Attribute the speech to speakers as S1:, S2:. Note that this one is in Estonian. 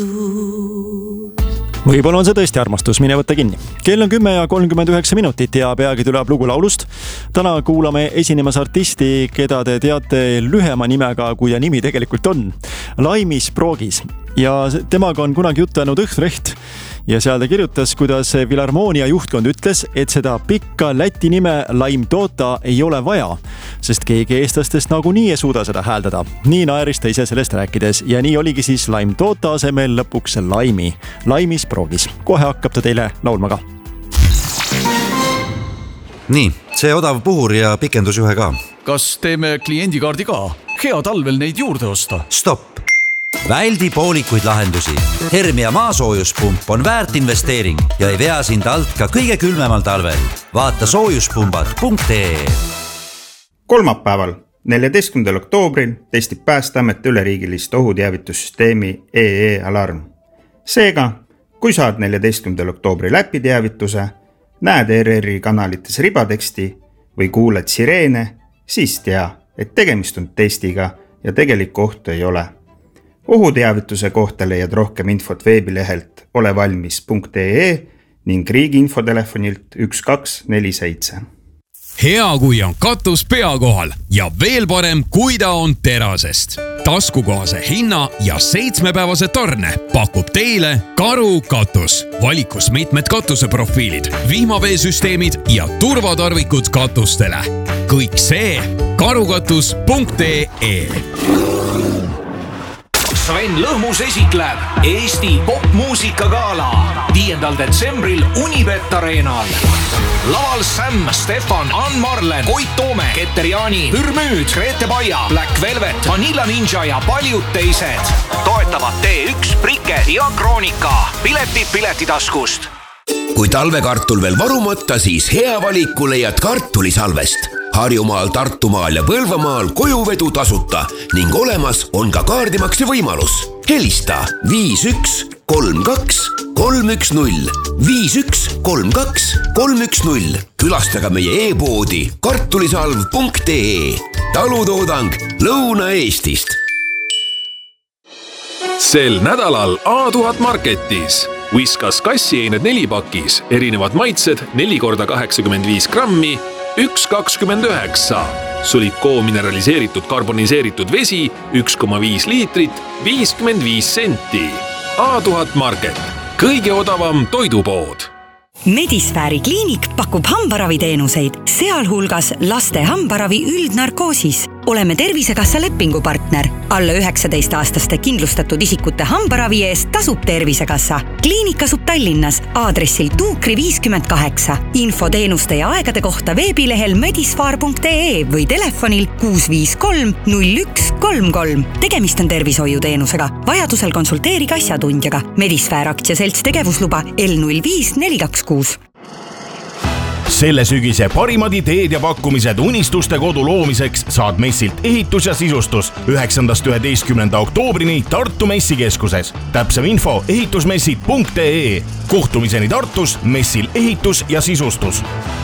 S1: Võib-olla on see tõesti armastus, mine võtta kinni. Kell on 10:39 ja peagi tuleb lugu laulust. Täna kuulame esinemas artisti, keda te teate lühema nimega, kui ta nimi tegelikult on. Laimis Proogis. Ja temaga on kunagi juttu jäänud Õhtuleht. Ja seal ta kirjutas, kuidas Filharmoonia juhtkond ütles, et seda pikka läti nime Laim Tota ei ole vaja, sest keegi eestlastest nagunii ei suuda seda hääldada. Nii naeris ta ise sellest rääkides ja nii oligi siis Laim Tota asemel lõpuks Laimi. Laimis Proogis. Kohe hakkab ta teile laulma ka.
S2: Nii, see odav puhur ja pikendusjuhe ka.
S3: Kas teeme kliendikaardi ka? Hea talvel neid juurde osta.
S2: Stopp! Väldi poolikuid lahendusi. Hermia maasoojuspump on väärt investeering ja ei vea sind alt ka kõige külmemal talvel. Vaata soojuspumbad.ee.
S4: Kolmapäeval, 14. oktoobril testib Päästeamet üleriigilist ohuteavitussüsteemi EE-alarm. Seega, kui saad 14. oktoobri läpiteavituse, näed ERR-i kanalites ribateksti või kuuled sireene, siis tea, et tegemist on testiga ja tegelikku ohtu ei ole. Ohuteavituse kohta leiad rohkem infot veebilehelt olevalmis.ee ning riigi infotelefonilt 1247.
S5: Hea, kui on katus pea kohal ja veel parem, kui ta on terasest. Taskukohase hinna ja 7-päevase tarne pakub teile Karu katus. Valikus mitmed katuseprofiilid, vihmaveesüsteemid ja turvatarvikud katustele. Kõik see karukatus.ee.
S6: Sven Lõhmus esitleb Eesti popmuusikagala 5. detsembril Unibet Arenal. Laval Sam, Stefan, Ann Marlen, Koit Toome, Keter Jaani, Hürmüüd, Grete Baia, Black Velvet, Vanilla Ninja ja paljud teised. Toetavad T1, Prike ja Kroonika. Piletid Piletitaskust.
S7: Kui talvekartul veel varumata, siis hea valiku leiad kartulisalvest. Harjumaal, Tartumaal ja Põlvamaal kojuvedu tasuta ning olemas on ka kaardimakse võimalus. Helista 5132 310 5132 310. Külastaga meie e-poodi kartulisalv.ee. Talutoodang Lõuna-Eestist.
S8: Sel nädalal A1000 Marketis. Whiskas kassieined 4 pakis, erinevad maitsed 4x85 grammi, 1,29. Sulikoo mineraliseeritud karboniseeritud vesi 1,5 liitrit, 55 senti. A1000 Market. Kõige odavam toidupood.
S9: Medisfääri kliinik pakub hambaraviteenuseid, sealhulgas laste hambaravi üldnarkoosis. Oleme Tervisekassa lepingupartner. Alla 19-aastaste kindlustatud isikute hambaravi eest tasub Tervisekassa. Kliinik asub Tallinnas aadressil Tuukri 58. Info teenuste ja aegade kohta veebilehel medisfaar.ee või telefonil 653 0133. Tegemist on tervishoiuteenusega. Vajadusel konsulteerige asjatundjaga. Medisfäär aktsiaselts tegevusluba L05426.
S10: Selle sügise parimad ideed ja pakkumised unistuste kodu loomiseks saad messilt ehitus ja sisustus 9.–11. oktoobrini Tartu messikeskuses. Täpsem info ehitusmessid.ee. Kohtumiseni Tartus messil ehitus ja sisustus.